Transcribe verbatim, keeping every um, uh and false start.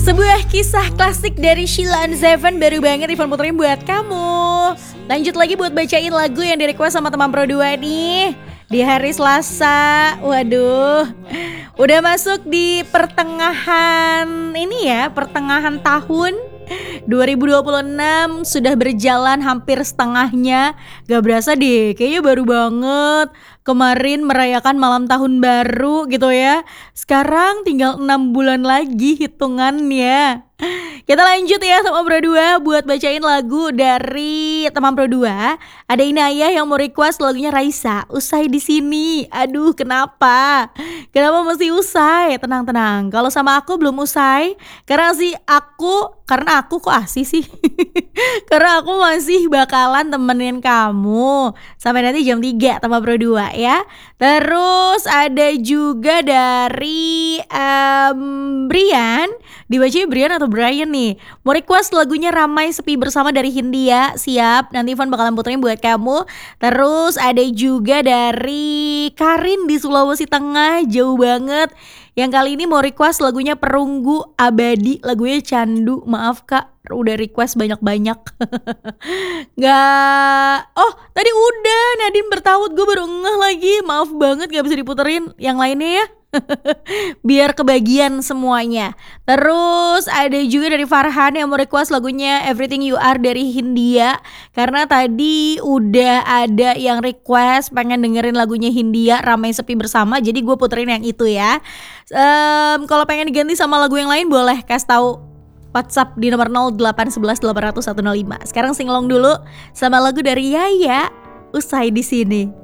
Sebuah kisah klasik dari Sheila and Seven baru banget Ivan puterin buat kamu. Lanjut lagi buat bacain lagu yang di request sama teman Pro dua nih. Di hari Selasa, waduh, udah masuk di pertengahan ini ya, pertengahan tahun dua ribu dua puluh enam, sudah berjalan hampir setengahnya. Gak berasa deh, kayaknya baru banget kemarin merayakan malam tahun baru gitu ya. Sekarang tinggal enam bulan lagi hitungannya. Kita lanjut ya sama Pro dua buat bacain lagu dari teman Pro dua. Ada Inayah yang mau request lagunya Raisa, Usai di Sini. Aduh, kenapa? Kenapa mesti usai? Tenang-tenang. Kalau sama aku belum usai. Karena sih aku, karena aku kok asih sih. Karena aku masih bakalan temenin kamu sampai nanti jam tiga sama Pro dua ya. Terus ada juga dari um, Brian. Dibaca Brian atau Brian nih, mau request lagunya Ramai Sepi Bersama dari Hindia. Siap, nanti Ivan bakalan puterin buat kamu. Terus ada juga dari Karin di Sulawesi Tengah, jauh banget, yang kali ini mau request lagunya Perunggu Abadi, lagunya Candu. Maaf kak, udah request banyak-banyak. Gak, oh tadi udah Nadine Bertaut, gue baru ngeh lagi. Maaf banget gak bisa diputerin yang lainnya ya. Biar kebagian semuanya. Terus ada juga dari Farhan yang mau request lagunya Everything You Are dari Hindia. Karena tadi udah ada yang request pengen dengerin lagunya Hindia, Ramai Sepi Bersama. Jadi gue puterin yang itu ya. um, Kalau pengen diganti sama lagu yang lain boleh kasih tahu WhatsApp di nomor nol delapan satu satu satu delapan nol nol satu nol lima. Sekarang singlong dulu sama lagu dari Yaya, Usai di Sini.